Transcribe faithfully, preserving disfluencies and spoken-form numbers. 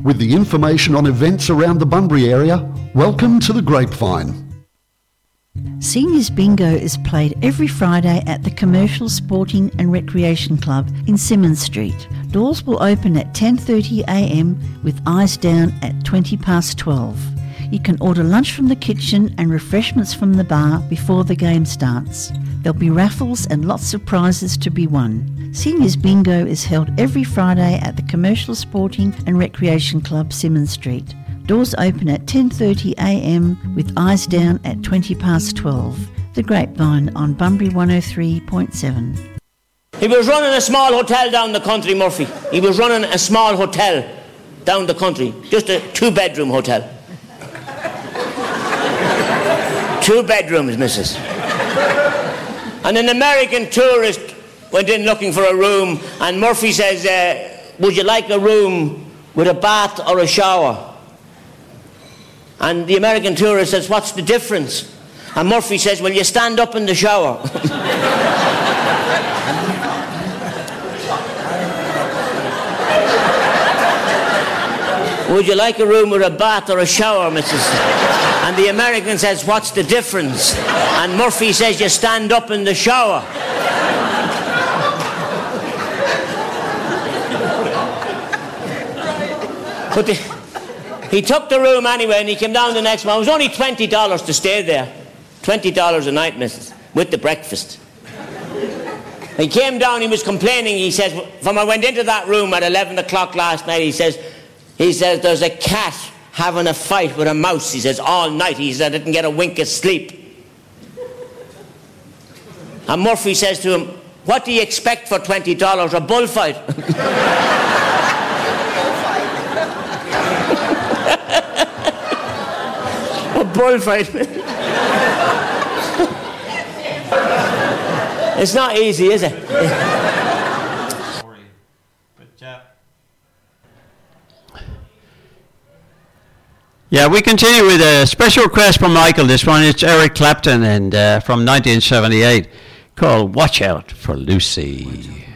With the information on events around the Bunbury area, welcome to the Grapevine. Seniors Bingo is played every Friday at the Commercial Sporting and Recreation Club in Symonds Street. Doors will open at ten thirty a m with eyes down at twenty past twelve. You can order lunch from the kitchen and refreshments from the bar before the game starts. There'll be raffles and lots of prizes to be won. Seniors Bingo is held every Friday at the Commercial Sporting and Recreation Club, Symonds Street. Doors open at ten thirty a m with eyes down at twenty past twelve. The Grapevine on Bunbury one oh three point seven. He was running a small hotel down the country, Murphy. He was running a small hotel down the country. Just a two-bedroom hotel. Two bedrooms, missus. And an American tourist went in looking for a room, and Murphy says, uh, would you like a room with a bath or a shower? And the American tourist says, what's the difference? And Murphy says, well, you stand up in the shower. Would you like a room with a bath or a shower, Missus And the American says, what's the difference? And Murphy says, you stand up in the shower. But the, he took the room anyway, and he came down the next morning. It was only twenty dollars to stay there. twenty dollars a night, missus, with the breakfast. He came down, he was complaining. He says, from I went into that room at eleven o'clock last night, he says, he says, there's a cat having a fight with a mouse. He says, all night. He said, I didn't get a wink of sleep. And Murphy says to him, what do you expect for twenty dollars? A bullfight? A bullfight. It's not easy, is it? Yeah, we continue with a special request from Michael. This one is Eric Clapton and uh, from nineteen seventy-eight called Watch Out for Lucy.